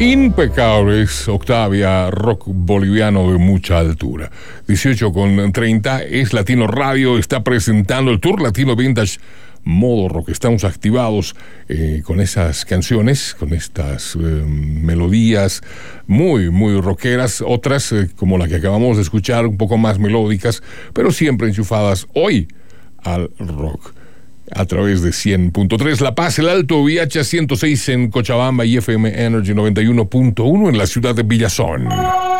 Impecables, Octavia, rock boliviano de mucha altura. 18:30 es Latino Radio, está presentando el Tour Latino Vintage Modo Rock. Estamos activados con esas canciones, con estas melodías muy, muy rockeras. Otras, como la que acabamos de escuchar, un poco más melódicas, pero siempre enchufadas hoy al rock. A través de 100.3 La Paz, el Alto, VH 106 en Cochabamba y FM Energy 91.1 en la ciudad de Villazón.